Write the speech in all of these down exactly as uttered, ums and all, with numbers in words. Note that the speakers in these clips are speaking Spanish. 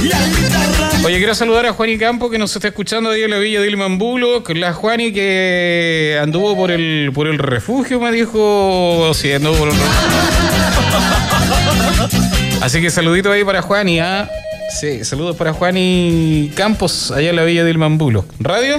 Oye, quiero saludar a Juani Campo, que nos está escuchando ahí en la villa de Ilmambulo, con la Juani que anduvo por el por el refugio, me dijo. Sí, anduvo por el refugio. Así que saludito ahí para Juani, ¿ah? Sí, saludos para Juani Campos, allá en la villa de Ilmambulo. ¿Radio?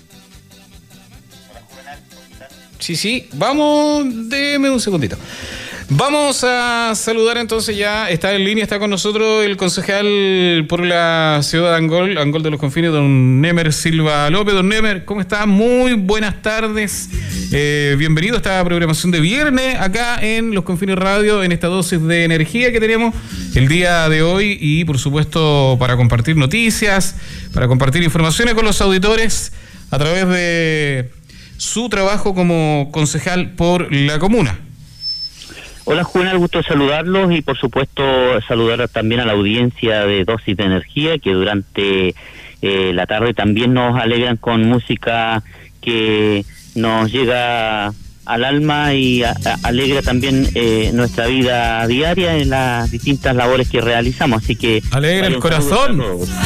Sí, sí, vamos, déme un segundito. Vamos a saludar entonces ya, está en línea, está con nosotros el concejal por la ciudad de Angol, Angol de los Confines, don Nemer Silva López. Don Nemer, ¿cómo está? Muy buenas tardes. Eh, bienvenido a esta programación de viernes acá en Los Confines Radio, en esta dosis de energía que tenemos el día de hoy y por supuesto para compartir noticias, para compartir informaciones con los auditores a través de su trabajo como concejal por la comuna. Hola Juan, gusto de saludarlos y por supuesto saludar también a la audiencia de Dosis de Energía que durante eh, la tarde también nos alegran con música que nos llega al alma y a, a, alegra también eh, nuestra vida diaria en las distintas labores que realizamos, así que... Alegra el corazón.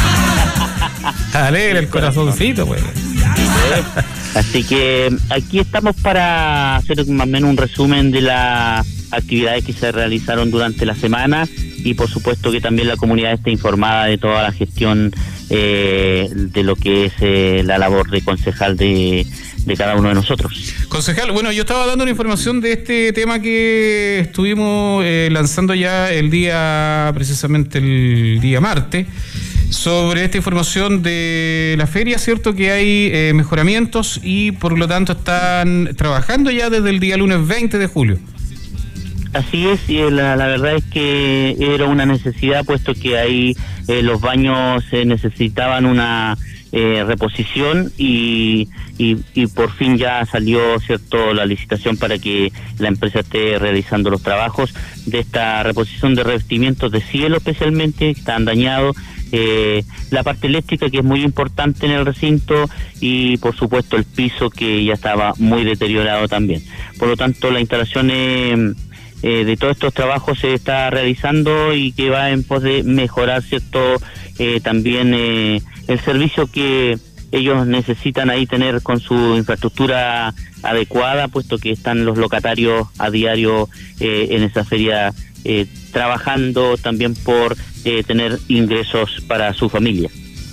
Alegra el corazoncito, pues. Así que aquí estamos para hacer más o menos un resumen de las actividades que se realizaron durante la semana y por supuesto que también la comunidad esté informada de toda la gestión eh, de lo que es eh, la labor de concejal de, de cada uno de nosotros. Concejal, bueno, yo estaba dando una información de este tema que estuvimos eh, lanzando ya el día, precisamente el día martes, sobre esta información de la feria, ¿cierto? Que hay eh, mejoramientos y por lo tanto están trabajando ya desde el día lunes veinte de julio. Así es, y la, la verdad es que era una necesidad, puesto que ahí eh, los baños eh, necesitaban una eh, reposición y, y, y por fin ya salió, cierto, la licitación para que la empresa esté realizando los trabajos de esta reposición de revestimientos de cielo, especialmente, que están dañados. Eh, la parte eléctrica, que es muy importante en el recinto, y por supuesto el piso, que ya estaba muy deteriorado también. Por lo tanto, la instalación eh, eh, de todos estos trabajos se está realizando y que va en pos de mejorar, cierto, eh, también eh, el servicio que ellos necesitan ahí tener con su infraestructura adecuada, puesto que están los locatarios a diario eh, en esa feria eh, trabajando también por eh, tener ingresos para su familia.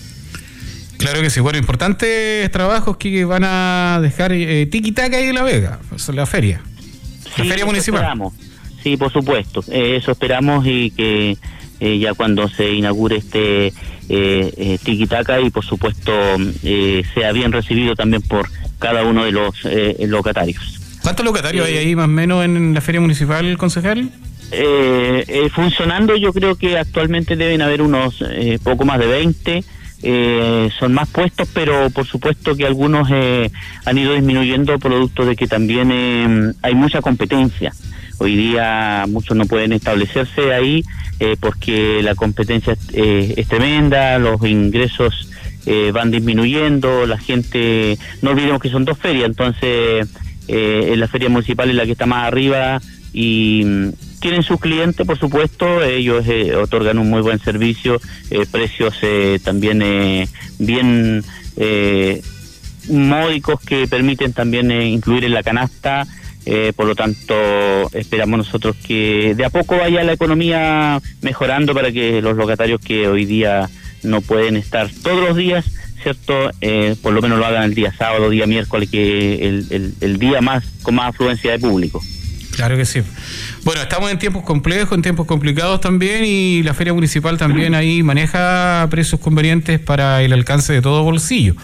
Claro que sí, bueno, importantes trabajos que van a dejar eh, tiki-taka ahí en La Vega, la feria, la sí, feria municipal. Esperamos. Sí, por supuesto, eh, eso esperamos y que eh, ya cuando se inaugure este eh, eh, tiki-taka y por supuesto eh, sea bien recibido también por cada uno de los eh, locatarios. ¿Cuántos locatarios eh, hay ahí más o menos en la feria municipal, concejal? Eh, eh, funcionando, yo creo que actualmente deben haber unos eh, poco más de veinte. Eh, son más puestos, pero por supuesto que algunos eh, han ido disminuyendo producto de que también eh, hay mucha competencia. Hoy día muchos no pueden establecerse ahí eh, porque la competencia eh, es tremenda, los ingresos eh, van disminuyendo, la gente, no olvidemos que son dos ferias, entonces eh, en la feria municipal es la que está más arriba y mm, tienen sus clientes, por supuesto, ellos eh, otorgan un muy buen servicio, eh, precios eh, también eh, bien eh, módicos que permiten también eh, incluir en la canasta. Eh, por lo tanto, esperamos nosotros que de a poco vaya la economía mejorando para que los locatarios que hoy día no pueden estar todos los días, ¿cierto? Eh, por lo menos lo hagan el día sábado, día miércoles, que el, el, el día más con más afluencia de público. Claro que sí. Bueno, estamos en tiempos complejos, en tiempos complicados también, y la feria municipal también ahí maneja precios convenientes para el alcance de todo bolsillo.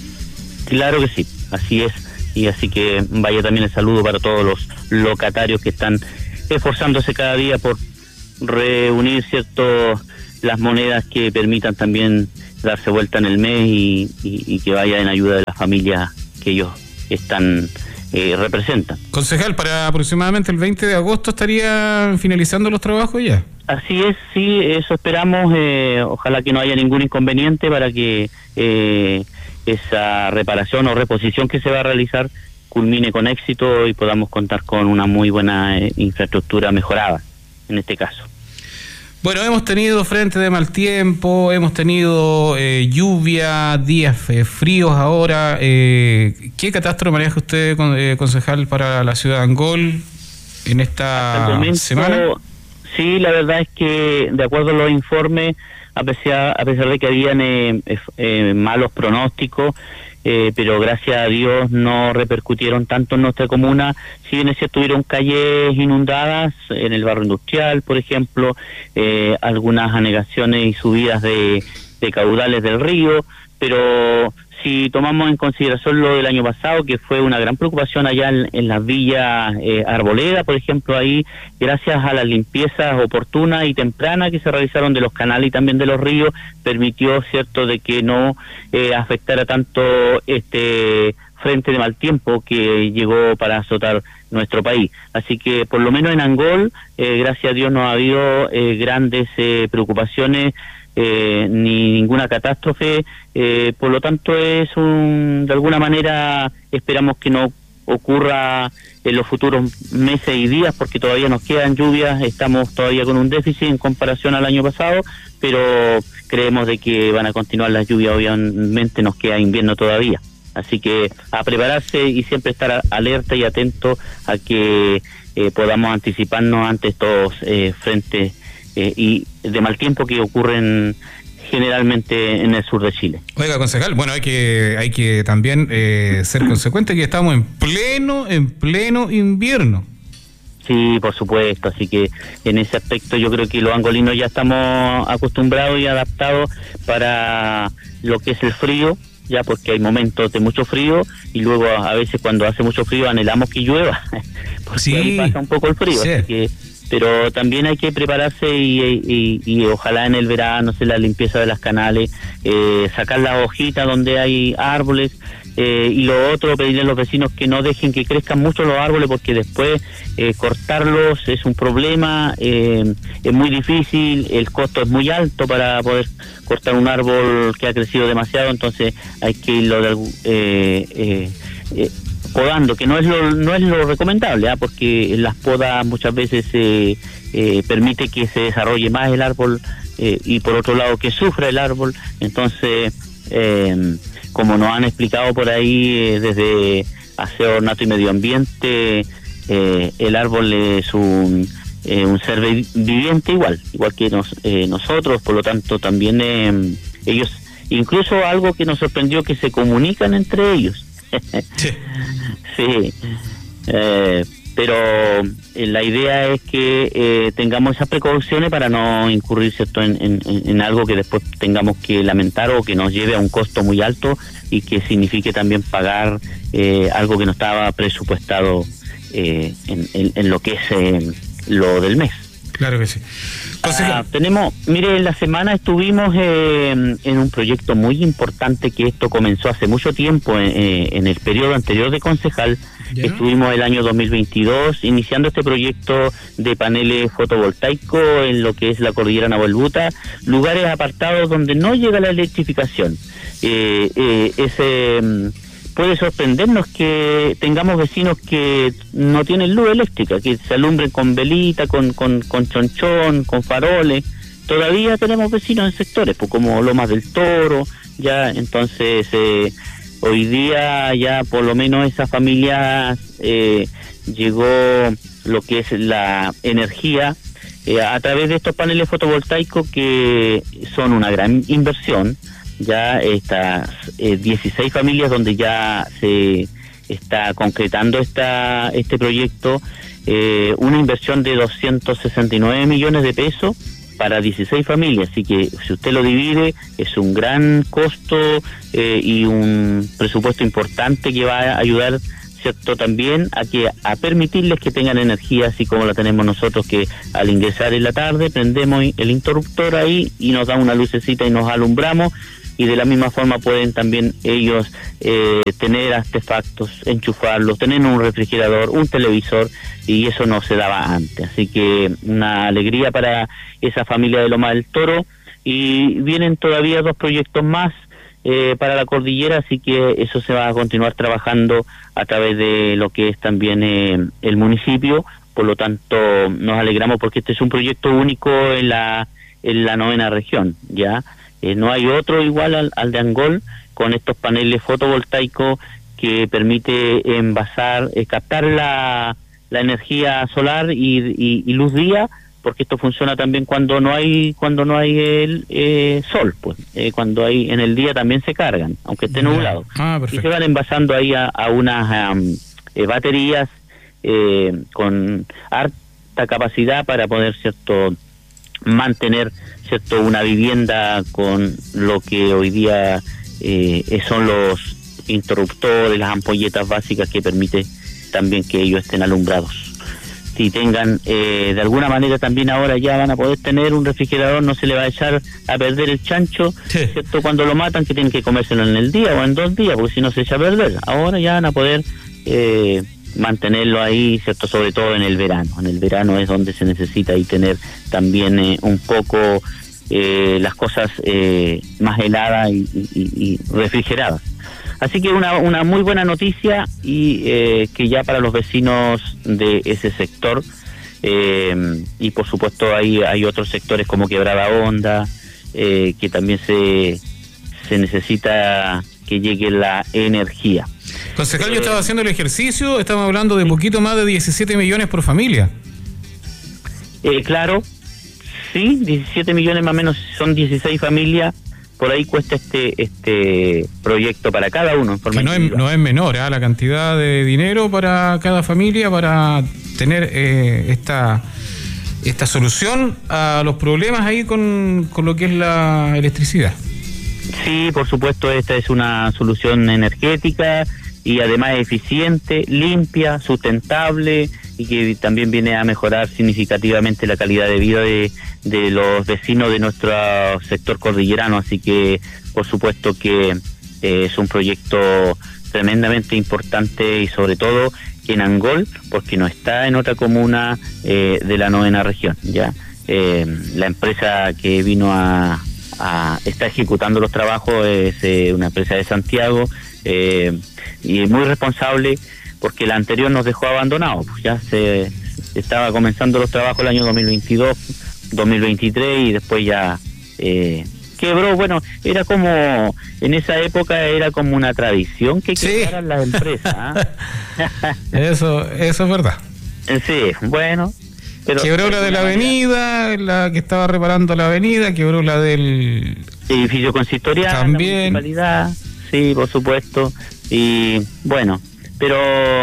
Claro que sí, así es. Y así que vaya también el saludo para todos los locatarios que están esforzándose cada día por reunir, cierto, las monedas que permitan también darse vuelta en el mes y, y, y que vaya en ayuda de las familias que ellos están eh, representan. Concejal, para aproximadamente el veinte de agosto estarían finalizando los trabajos ya. Así es, sí, eso esperamos. Eh, ojalá que no haya ningún inconveniente para que eh, esa reparación o reposición que se va a realizar culmine con éxito y podamos contar con una muy buena eh, infraestructura mejorada en este caso. Bueno, hemos tenido frente de mal tiempo, hemos tenido eh, lluvia, días eh, fríos ahora. Eh, ¿Qué catástrofe maneja usted, eh, concejal, para la ciudad de Angol en esta momento, semana? Sí, la verdad es que, de acuerdo a los informes, a pesar, a pesar de que habían eh, eh, malos pronósticos, eh, pero gracias a Dios no repercutieron tanto en nuestra comuna. Si bien es cierto, tuvieron calles inundadas en el barrio industrial, por ejemplo, eh, algunas anegaciones y subidas de, de caudales del río, pero si tomamos en consideración lo del año pasado, que fue una gran preocupación allá en, en las villas eh, Arboleda, por ejemplo, ahí, gracias a las limpiezas oportunas y tempranas que se realizaron de los canales y también de los ríos, permitió, cierto, de que no eh, afectara tanto este frente de mal tiempo que llegó para azotar nuestro país. Así que, por lo menos en Angol, eh, gracias a Dios no ha habido eh, grandes eh, preocupaciones, Eh, ni ninguna catástrofe, eh, por lo tanto es un, de alguna manera esperamos que no ocurra en los futuros meses y días, porque todavía nos quedan lluvias, estamos todavía con un déficit en comparación al año pasado, pero creemos de que van a continuar las lluvias, obviamente nos queda invierno todavía, así que a prepararse y siempre estar alerta y atento a que eh, podamos anticiparnos ante estos eh, frentes Eh, y de mal tiempo que ocurren generalmente en el sur de Chile. Oiga, concejal, bueno, hay que hay que también eh, ser consecuente que estamos en pleno en pleno invierno. Sí, por supuesto, así que en ese aspecto yo creo que los angolinos ya estamos acostumbrados y adaptados para lo que es el frío, ya porque hay momentos de mucho frío y luego a, a veces cuando hace mucho frío anhelamos que llueva, porque sí, ahí pasa un poco el frío, sí. Así que pero también hay que prepararse y, y, y ojalá en el verano, sé, la limpieza de las canales, eh, sacar las hojitas donde hay árboles, eh, y lo otro, pedirle a los vecinos que no dejen que crezcan mucho los árboles, porque después eh, cortarlos es un problema, eh, es muy difícil, el costo es muy alto para poder cortar un árbol que ha crecido demasiado, entonces hay que irlo de, eh, eh, eh, podando, que no es lo no es lo recomendable, ¿eh? Porque las podas muchas veces eh, eh, permite que se desarrolle más el árbol eh, y por otro lado que sufra el árbol. Entonces, eh, como nos han explicado por ahí eh, desde Aseo Ornato y Medio Ambiente, eh, el árbol es un eh, un ser viviente igual, igual que nos, eh, nosotros, por lo tanto también eh, ellos, incluso algo que nos sorprendió, que se comunican entre ellos. Sí, sí. Eh, pero eh, la idea es que eh, tengamos esas precauciones para no incurrir, cierto, en, en, en algo que después tengamos que lamentar o que nos lleve a un costo muy alto y que signifique también pagar eh, algo que no estaba presupuestado eh, en, en, en lo que es eh, lo del mes. Claro que sí. Ah, tenemos, mire, en la semana estuvimos eh, en un proyecto muy importante que esto comenzó hace mucho tiempo, eh, en el periodo anterior de concejal. ¿Ya? Estuvimos el año dos mil veintidós iniciando este proyecto de paneles fotovoltaicos en lo que es la cordillera Nahuelbuta, lugares apartados donde no llega la electrificación. Eh, eh, ese... Puede sorprendernos que tengamos vecinos que no tienen luz eléctrica, que se alumbren con velita, con, con, con chonchón, con faroles. Todavía tenemos vecinos en sectores, pues como Lomas del Toro, ya, entonces eh, hoy día ya por lo menos esas familias eh, llegó lo que es la energía eh, a través de estos paneles fotovoltaicos, que son una gran inversión. Ya estas eh, dieciséis familias donde ya se está concretando esta este proyecto, eh, una inversión de doscientos sesenta y nueve millones de pesos para dieciséis familias, así que si usted lo divide es un gran costo eh, y un presupuesto importante que va a ayudar, cierto, también a que a permitirles que tengan energía así como la tenemos nosotros, que al ingresar en la tarde prendemos el interruptor ahí y nos da una lucecita y nos alumbramos. Y de la misma forma pueden también ellos eh, tener artefactos, enchufarlos, tener un refrigerador, un televisor, y eso no se daba antes. Así que una alegría para esa familia de Loma del Toro. Y vienen todavía dos proyectos más eh, para la cordillera, así que eso se va a continuar trabajando a través de lo que es también eh, el municipio, por lo tanto nos alegramos porque este es un proyecto único en la en la novena región, ya eh, no hay otro igual al, al de Angol, con estos paneles fotovoltaicos que permite envasar, eh, captar la, la energía solar y, y, y luz día, porque esto funciona también cuando no hay cuando no hay el eh, sol, pues eh, cuando hay en el día también se cargan, aunque esté nublado, ah, y se van envasando ahí a, a unas um, eh, baterías eh, con harta capacidad para poder, cierto, mantener, cierto, una vivienda con lo que hoy día eh, son los interruptores, las ampolletas básicas que permite también que ellos estén alumbrados. Si tengan, eh, de alguna manera también ahora ya van a poder tener un refrigerador, no se le va a echar a perder el chancho, sí, ¿cierto? Cuando lo matan, que tienen que comérselo en el día o en dos días, porque si no se echa a perder. Ahora ya van a poder eh, mantenerlo ahí, ¿cierto? Sobre todo en el verano. En el verano es donde se necesita ahí tener también eh, un poco eh, las cosas eh, más heladas y, y, y refrigeradas. Así que una una muy buena noticia, y eh, que ya para los vecinos de ese sector, eh, y por supuesto hay hay otros sectores como Quebrada Honda, eh, que también se se necesita que llegue la energía. Concejal, eh, yo estaba haciendo el ejercicio, estamos hablando de poquito más de diecisiete millones por familia. Eh, claro, sí, diecisiete millones más o menos, son dieciséis familias. Por ahí cuesta este este proyecto para cada uno. En forma que no, es, no es menor, ¿eh? La cantidad de dinero para cada familia para tener eh, esta esta solución a los problemas ahí con, con lo que es la electricidad. Sí, por supuesto, esta es una solución energética y además eficiente, limpia, sustentable, y que también viene a mejorar significativamente la calidad de vida de, de los vecinos de nuestro sector cordillerano. Así que por supuesto que eh, es un proyecto tremendamente importante, y sobre todo en Angol, porque no está en otra comuna eh, de la novena región. Ya eh, la empresa que vino a, a está ejecutando los trabajos es eh, una empresa de Santiago, eh, y muy responsable, porque la anterior nos dejó abandonados. Pues ya se estaba comenzando los trabajos el año dos mil veintidós, dos mil veintitrés, y después ya eh, quebró. Bueno, era como, en esa época era como una tradición que quebraran, sí, las empresas. ¿eh? Eso, eso es verdad. Sí, bueno. Pero quebró la de la avenida, la que estaba reparando la avenida, quebró la del edificio consistorial, también. La municipalidad, sí, por supuesto. Y bueno, pero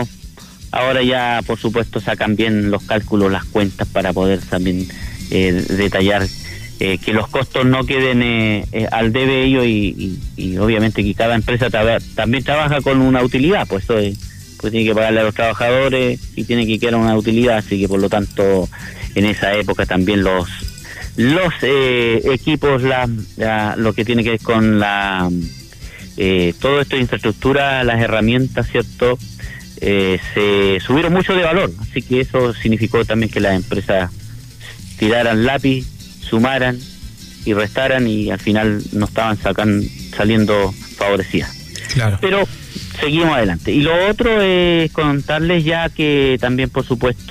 ahora ya por supuesto sacan bien los cálculos, las cuentas, para poder también eh, detallar eh, que los costos no queden eh, eh, al debe ellos, y, y, y obviamente que cada empresa tra- también trabaja con una utilidad, pues, eso es, pues tiene que pagarle a los trabajadores y tiene que quedar una utilidad. Así que por lo tanto en esa época también los los eh, equipos, la, la, lo que tiene que ver con la eh, todo esto de infraestructura, las herramientas, ¿cierto? Eh, se subieron mucho de valor, así que eso significó también que las empresas tiraran lápiz, sumaran y restaran, y al final no estaban sacan, saliendo favorecidas. Claro. Pero seguimos adelante. Y lo otro es contarles ya que también, por supuesto,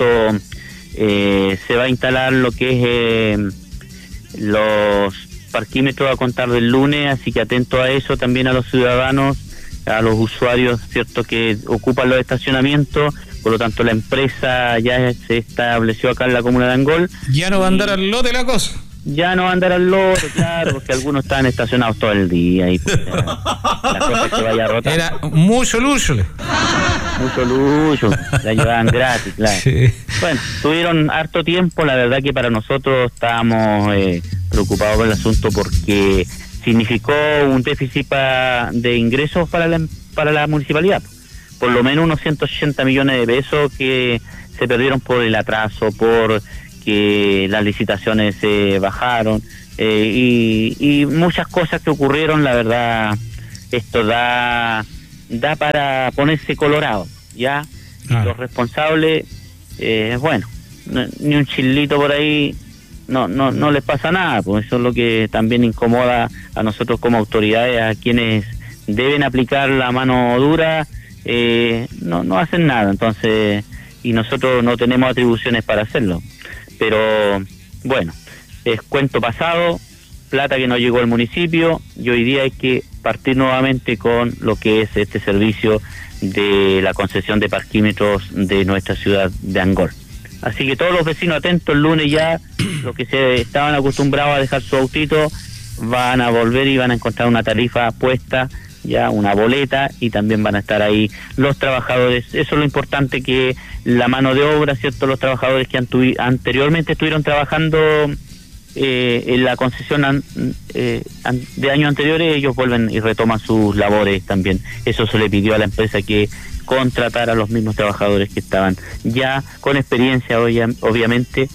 eh, se va a instalar lo que es eh, los parquímetros a contar del lunes, así que atento a eso también a los ciudadanos, a los usuarios, cierto, que ocupan los estacionamientos. Por lo tanto, la empresa ya se estableció acá en la comuna de Angol. Ya no va a andar al lote la cosa. Ya no va a andar al lote, claro, porque algunos están estacionados todo el día y pues, la, la cosa se vaya a rotar. Era mucho lujo. Mucho lujo, la llevaban gratis, claro. Sí. Bueno, tuvieron harto tiempo, la verdad que para nosotros estábamos eh, preocupados por el asunto, porque significó un déficit pa, de ingresos para la, para la municipalidad. Por lo menos unos ciento ochenta millones de pesos que se perdieron por el atraso, por que las licitaciones se eh, bajaron, eh, y, y muchas cosas que ocurrieron. La verdad, esto da da para ponerse colorado, ¿ya? Ah. Los responsables, eh, bueno, no, ni un chilito por ahí, no no no les pasa nada, pues eso es lo que también incomoda a nosotros como autoridades, a quienes deben aplicar la mano dura, eh, no no hacen nada. Entonces, y nosotros no tenemos atribuciones para hacerlo. Pero bueno, es cuento pasado, plata que no llegó al municipio, y hoy día hay que partir nuevamente con lo que es este servicio de la concesión de parquímetros de nuestra ciudad de Angol. Así que todos los vecinos atentos, el lunes ya, los que se estaban acostumbrados a dejar su autito, van a volver y van a encontrar una tarifa puesta, ya una boleta, y también van a estar ahí los trabajadores. Eso es lo importante, que la mano de obra, ¿cierto? Los trabajadores que antu- anteriormente estuvieron trabajando eh, en la concesión an- eh, an- de años anteriores, ellos vuelven y retoman sus labores también. Eso se le pidió a la empresa, que contratar a los mismos trabajadores que estaban ya con experiencia, obvia- obviamente,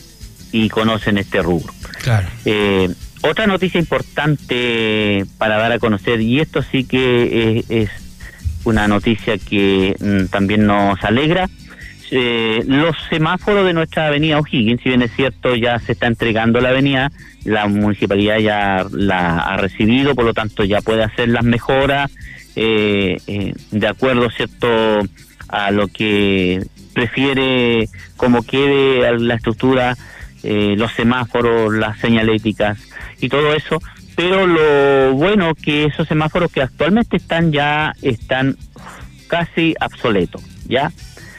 y conocen este rubro. Claro. Eh, otra noticia importante para dar a conocer, y esto sí que es, es una noticia que mm, también nos alegra, eh, los semáforos de nuestra avenida O'Higgins, si bien es cierto ya se está entregando la avenida, la municipalidad ya la ha recibido, por lo tanto ya puede hacer las mejoras eh, eh, de acuerdo, cierto, a lo que prefiere, como quede la estructura, eh, los semáforos, las señaléticas y todo eso. Pero lo bueno que esos semáforos que actualmente están ya están casi obsoletos, ¿ya?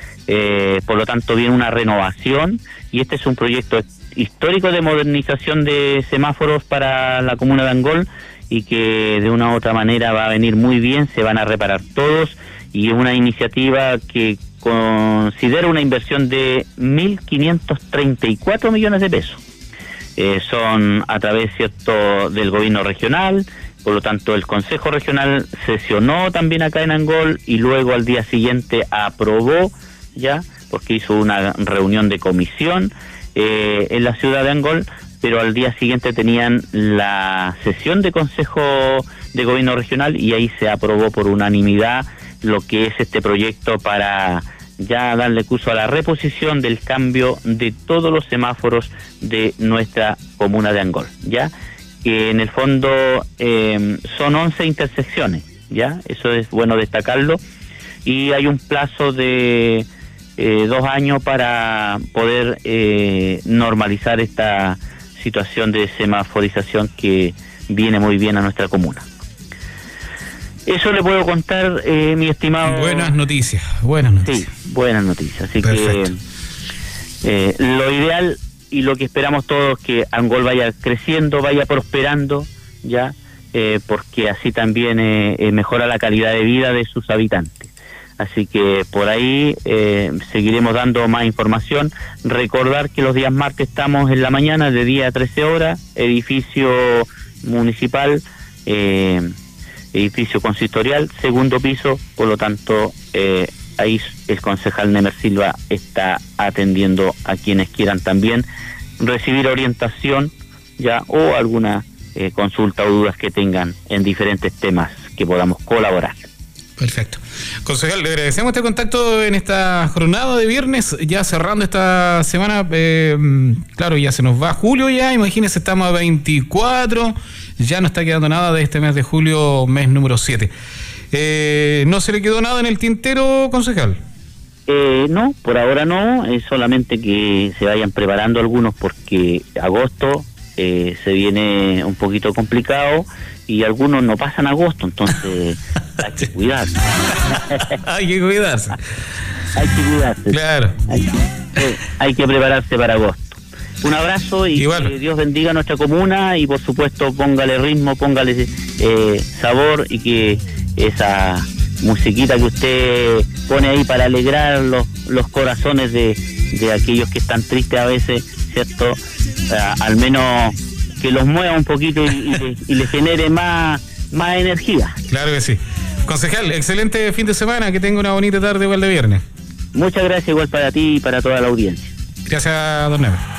Eh, por lo tanto viene una renovación, y este es un proyecto histórico de modernización de semáforos para la comuna de Angol, y que de una u otra manera va a venir muy bien, se van a reparar todos, y es una iniciativa que considera una inversión de mil quinientos treinta y cuatro millones de pesos. Eh, son a través, cierto, del gobierno regional, por lo tanto el Consejo Regional sesionó también acá en Angol, y luego al día siguiente aprobó, ya, porque hizo una reunión de comisión eh, en la ciudad de Angol, pero al día siguiente tenían la sesión de Consejo de Gobierno Regional, y ahí se aprobó por unanimidad lo que es este proyecto para ya darle curso a la reposición del cambio de todos los semáforos de nuestra comuna de Angol, ya, que en el fondo eh, son once intersecciones, ya, eso es bueno destacarlo, y hay un plazo de eh, dos años para poder eh, normalizar esta situación de semaforización que viene muy bien a nuestra comuna. Eso le puedo contar, eh, mi estimado. Buenas noticias, buenas noticias. Sí, buenas noticias. Así Perfecto. que eh, lo ideal y lo que esperamos todos es que Angol vaya creciendo, vaya prosperando, ya, eh, porque así también eh, eh, mejora la calidad de vida de sus habitantes. Así que por ahí eh, seguiremos dando más información. Recordar que los días martes estamos en la mañana de diez a trece horas, edificio municipal, eh, edificio consistorial, segundo piso, por lo tanto eh, ahí el concejal Nemer Silva está atendiendo a quienes quieran también recibir orientación, ya, o alguna eh, consulta o dudas que tengan en diferentes temas que podamos colaborar. Perfecto. Concejal, le agradecemos este contacto en esta jornada de viernes, ya cerrando esta semana. Eh, claro, ya se nos va julio ya, imagínense, estamos a veinticuatro, ya no está quedando nada de este mes de julio, mes número siete. Eh, ¿No se le quedó nada en el tintero, concejal? Eh, no, por ahora no, es solamente que se vayan preparando algunos, porque agosto eh, se viene un poquito complicado, y algunos no pasan agosto, entonces hay que cuidarse. Hay que cuidarse. Hay que cuidarse. Claro. Hay que, eh, hay que prepararse para agosto. Un abrazo, y Igual. Que Dios bendiga a nuestra comuna, y por supuesto póngale ritmo, póngale eh, sabor, y que esa musiquita que usted pone ahí para alegrar los, los corazones de, de aquellos que están tristes a veces, ¿cierto? Uh, al menos que los mueva un poquito y, y, le, y le genere más, más energía. Claro que sí. Concejal, excelente fin de semana, que tenga una bonita tarde igual de viernes. Muchas gracias, igual para ti y para toda la audiencia. Gracias, don Nemer.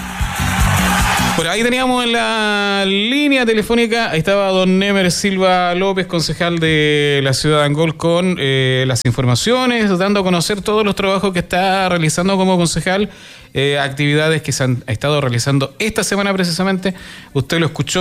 Bueno, ahí teníamos en la línea telefónica, ahí estaba don Nemer Silva López, concejal de la ciudad de Angol, con eh, las informaciones, dando a conocer todos los trabajos que está realizando como concejal, eh, actividades que se han estado realizando esta semana precisamente. Usted lo escuchó